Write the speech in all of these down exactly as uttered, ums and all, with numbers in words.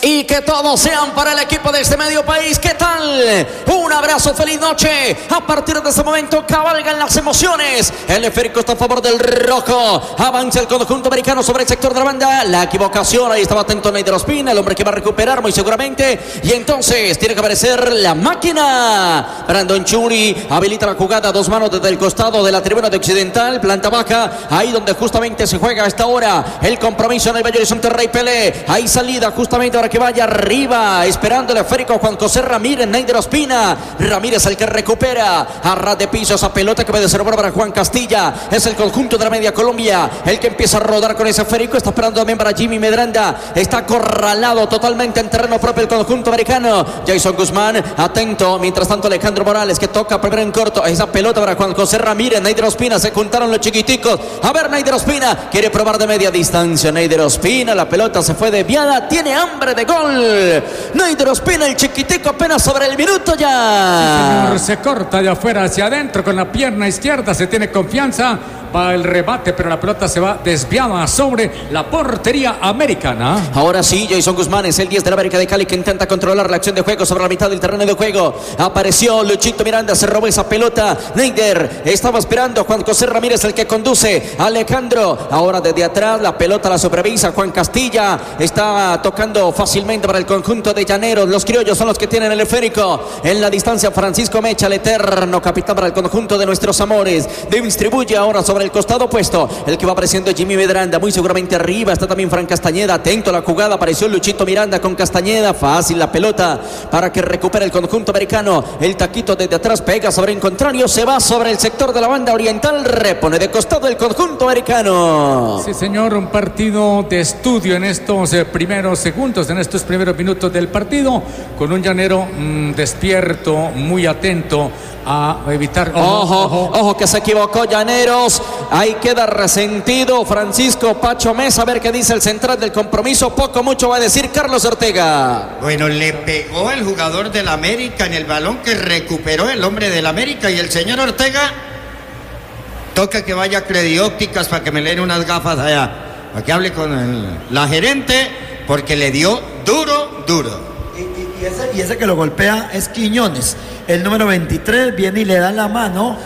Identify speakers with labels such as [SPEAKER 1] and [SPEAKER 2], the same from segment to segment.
[SPEAKER 1] Y que todos sean para el equipo de este medio país. ¿Qué tal? Un abrazo, feliz noche. A partir de este momento cabalgan las emociones. El esférico está a favor del rojo. Avanza el conjunto americano sobre el sector de la banda. La equivocación, ahí estaba atento Neider Ospina, el hombre que va a recuperar muy seguramente. Y entonces tiene que aparecer la máquina. Brandon Churi habilita la jugada a dos manos desde el costado de la tribuna de Occidental. Planta baja, ahí donde justamente se juega a esta hora el compromiso en el Bello Horizonte Rey Pelé. Ahí salida justamente para que vaya arriba, esperando el esférico Juan José Ramírez. Neider Ospina, Ramírez el que recupera a ras de piso esa pelota que puede ser para Juan Castilla. Es el conjunto de la media Colombia el que empieza a rodar con ese esférico. Está esperando también para Jimmy Medranda. Está acorralado totalmente en terreno propio el conjunto americano. Jason Guzmán atento, mientras tanto Alejandro Morales que toca primero en corto esa pelota para Juan José Ramírez. Neider Ospina, se juntaron los chiquiticos. A ver, Neider Ospina quiere probar de media distancia. Neider Ospina, la pelota se fue desviada, tiene hambre de gol. Neider Ospina, el chiquitico, apenas sobre el minuto ya.
[SPEAKER 2] Sí, señor, se corta de afuera hacia adentro con la pierna izquierda, se tiene confianza para el rebate, pero la pelota se va desviada sobre la portería americana.
[SPEAKER 1] Ahora sí, Jason Guzmán es el diez de la América de Cali que intenta controlar la acción de juego sobre la mitad del terreno de juego. Apareció Luchito Miranda, se robó esa pelota. Neider estaba esperando, Juan José Ramírez el que conduce. Alejandro, ahora desde atrás, la pelota la supervisa Juan Castilla. Está tocando fácilmente para el conjunto de Llaneros. Los criollos son los que tienen el esférico. En la distancia, Francisco Mecha, el eterno capitán para el conjunto de nuestros amores. Distribuye ahora sobre el costado opuesto, el que va apareciendo Jimmy Medranda, muy seguramente arriba está también Fran Castañeda, atento a la jugada, apareció Luchito Miranda con Castañeda, fácil la pelota para que recupere el conjunto americano. El taquito desde atrás pega sobre el contrario, se va sobre el sector de la banda oriental, repone de costado el conjunto americano.
[SPEAKER 2] Sí, señor, un partido de estudio en estos eh, primeros segundos, en estos primeros minutos del partido, con un llanero mmm, despierto, muy atento a evitar.
[SPEAKER 1] Ojo, ojo, ojo, ojo que se equivocó Llaneros. Ahí queda resentido Francisco Pacho Mesa. A ver qué dice el central del compromiso. Poco mucho va a decir Carlos Ortega.
[SPEAKER 3] Bueno, le pegó el jugador del América en el balón que recuperó el hombre del América. Y el señor Ortega toca que vaya a Crediópticas para que me leen unas gafas allá, para que hable con el, la gerente, porque le dio duro, duro.
[SPEAKER 4] Y, y, y, ese, y ese que lo golpea es Quiñones, el número veintitrés, viene y le da la mano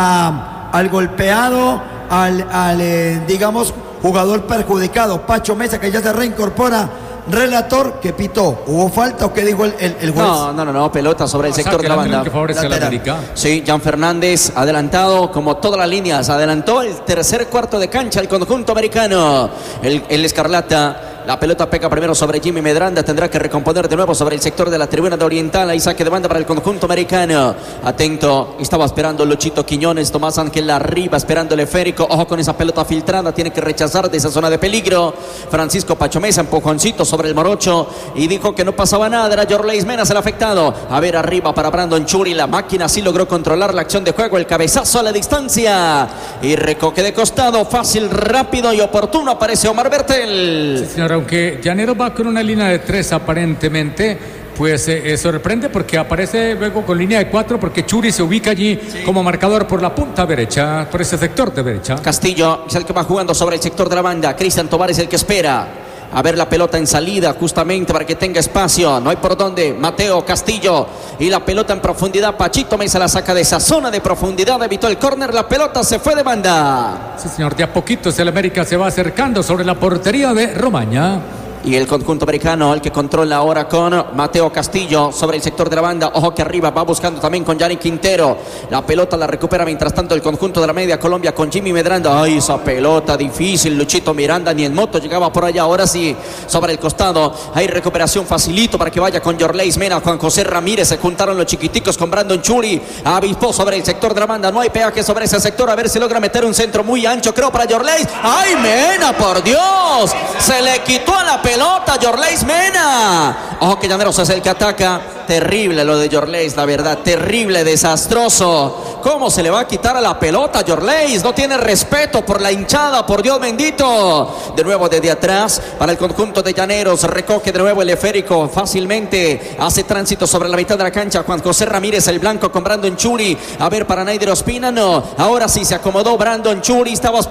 [SPEAKER 4] a, al golpeado, al, al eh, digamos, jugador perjudicado, Pacho Mesa, que ya se reincorpora. Relator, ¿qué pitó? ¿Hubo falta o qué dijo el, el, el juez?
[SPEAKER 1] No, no, no, no, pelota sobre el sector de la banda.
[SPEAKER 2] Que favorece a la América.
[SPEAKER 1] Sí, Jan Fernández adelantado como todas las líneas, adelantó el tercer cuarto de cancha el conjunto americano. El, el Escarlata. La pelota pega primero sobre Jimmy Medranda. Tendrá que recomponer de nuevo sobre el sector de la tribuna de Oriental. Ahí saque de banda para el conjunto americano. Atento. Estaba esperando Luchito Quiñones. Tomás Ángel arriba esperando el esférico. Ojo con esa pelota filtrada. Tiene que rechazar de esa zona de peligro. Francisco Pacho Mesa, empujoncito sobre el morocho. Y dijo que no pasaba nada. Era Yorleis Menas el afectado. A ver arriba para Brandon Churi. La máquina sí logró controlar la acción de juego. El cabezazo a la distancia. Y recoge de costado. Fácil, rápido y oportuno. Aparece Omar Bertel.
[SPEAKER 2] Sí, señora. Aunque Llanero va con una línea de tres aparentemente, pues eh, eh, sorprende porque aparece luego con línea de cuatro, porque Churi se ubica allí sí. como marcador por la punta derecha, por ese sector de derecha.
[SPEAKER 1] Castillo es el que va jugando sobre el sector de la banda. Cristian Tovar es el que espera. A ver la pelota en salida justamente para que tenga espacio. No hay por dónde. Mateo Castillo. Y la pelota en profundidad. Pachito Mesa la saca de esa zona de profundidad. Evitó el córner. La pelota se fue de banda.
[SPEAKER 2] Sí, señor. De a poquito el América se va acercando sobre la portería de Romaña.
[SPEAKER 1] Y el conjunto americano, el que controla ahora con Mateo Castillo sobre el sector de la banda. Ojo que arriba va buscando también con Yanni Quintero. La pelota la recupera mientras tanto el conjunto de la media Colombia con Jimmy Medranda. Ay, esa pelota difícil. Luchito Miranda ni en moto llegaba por allá. Ahora sí, sobre el costado. Hay recuperación facilito para que vaya con Yorleis Mena. Juan José Ramírez. Se juntaron los chiquiticos con Brandon Churi. Avispó sobre el sector de la banda. No hay peaje sobre ese sector. A ver si logra meter un centro muy ancho. Creo para Yorleis. ¡Ay, Mena, por Dios! Se le quitó a la pelota. Yorleis Mena. Ojo que Llaneros es el que ataca. Terrible lo de Yorleis, la verdad. Terrible, desastroso. ¿Cómo se le va a quitar a la pelota Yorleis? No tiene respeto por la hinchada, por Dios bendito. De nuevo desde atrás para el conjunto de Llaneros. Recoge de nuevo el esférico fácilmente. Hace tránsito sobre la mitad de la cancha. Juan José Ramírez, el blanco con Brandon Churi. A ver para Neider Ospina, no. Ahora sí se acomodó Brandon Churi. Estaba